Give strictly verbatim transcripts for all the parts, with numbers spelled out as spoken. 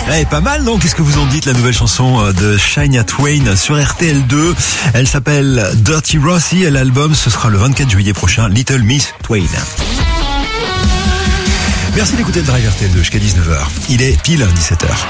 Eh, pas mal, non? Qu'est-ce que vous en dites, la nouvelle chanson de Shania Twain sur R T L deux? Elle s'appelle Dirty Rossi et l'album, ce sera le vingt-quatre juillet prochain, Little Miss Twain. Merci d'écouter le Drive R T L deux jusqu'à dix-neuf heures. Il est pile dix-sept heures.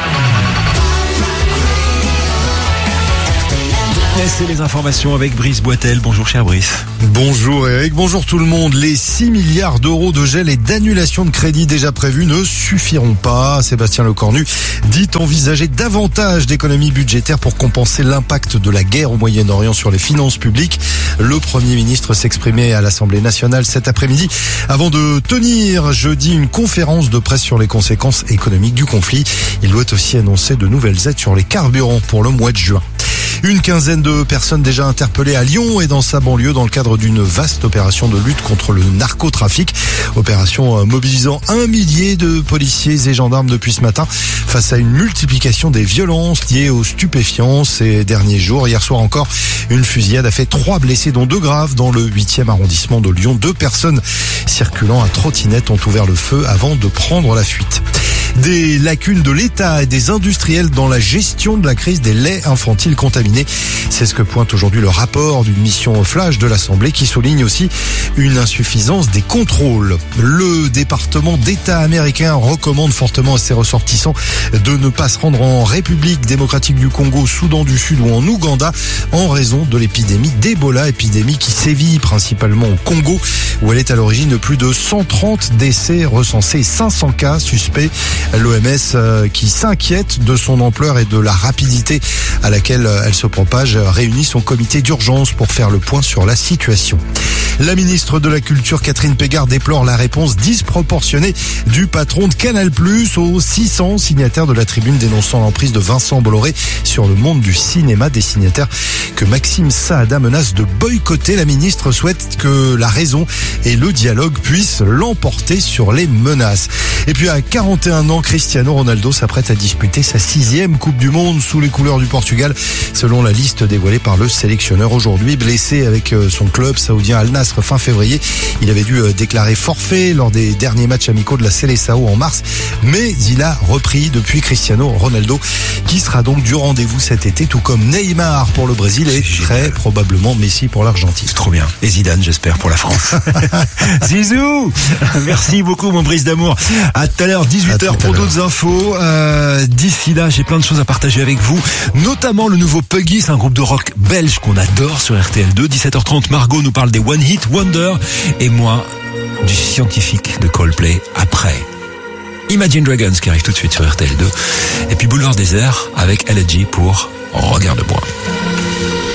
Et c'est les informations avec Brice Boitel. Bonjour cher Brice. Bonjour Eric, bonjour tout le monde. Les six milliards d'euros de gel et d'annulation de crédit déjà prévus ne suffiront pas. Sébastien Lecornu dit envisager davantage d'économies budgétaires pour compenser l'impact de la guerre au Moyen-Orient sur les finances publiques. Le Premier ministre s'exprimait à l'Assemblée nationale cet après-midi avant de tenir jeudi une conférence de presse sur les conséquences économiques du conflit. Il doit aussi annoncer de nouvelles aides sur les carburants pour le mois de juin. Une quinzaine de personnes déjà interpellées à Lyon et dans sa banlieue dans le cadre d'une vaste opération de lutte contre le narcotrafic. Opération mobilisant un millier de policiers et gendarmes depuis ce matin face à une multiplication des violences liées aux stupéfiants ces derniers jours. Hier soir encore, une fusillade a fait trois blessés dont deux graves dans le huitième arrondissement de Lyon. Deux personnes circulant à trottinette ont ouvert le feu avant de prendre la fuite. Des lacunes de l'État et des industriels dans la gestion de la crise des laits infantiles contaminés. C'est ce que pointe aujourd'hui le rapport d'une mission flash de l'Assemblée qui souligne aussi une insuffisance des contrôles. Le département d'État américain recommande fortement à ses ressortissants de ne pas se rendre en République démocratique du Congo, Soudan du Sud ou en Ouganda en raison de l'épidémie d'Ebola, épidémie qui sévit principalement au Congo où elle est à l'origine de plus de cent trente décès recensés et cinq cents cas suspects. L'O M S qui s'inquiète de son ampleur et de la rapidité à laquelle elle se propage réunit son comité d'urgence pour faire le point sur la situation. La ministre de la Culture Catherine Pégard déplore la réponse disproportionnée du patron de Canal plus, aux six cents signataires de la tribune dénonçant l'emprise de Vincent Bolloré sur le monde du cinéma, des signataires que Maxime Saada menace de boycotter. La ministre souhaite que la raison et le dialogue puissent l'emporter sur les menaces. Et puis à quarante et un ans, Cristiano Ronaldo s'apprête à disputer sa sixième Coupe du Monde sous les couleurs du Portugal, selon la liste dévoilée par le sélectionneur. Aujourd'hui blessé avec son club saoudien Al Nassr fin février, il avait dû déclarer forfait lors des derniers matchs amicaux de la Seleção en mars, mais il a repris depuis. Cristiano Ronaldo qui sera donc du rendez-vous cet été, tout comme Neymar pour le Brésil et très probablement Messi pour l'Argentine. Trop bien. Et Zidane, j'espère, pour la France. Zizou, merci beaucoup mon Brice d'amour. À tout à l'heure, dix-huit heures pour d'autres infos. Euh, d'ici là, j'ai plein de choses à partager avec vous, notamment le nouveau Puggy, c'est un groupe de rock belge qu'on adore sur R T L deux. dix-sept heures trente, Margot nous parle des One Hit Wonder et moi, du scientifique de Coldplay après. Imagine Dragons qui arrive tout de suite sur R T L deux. Et puis Boulevard Désert avec L G pour Regarde-moi.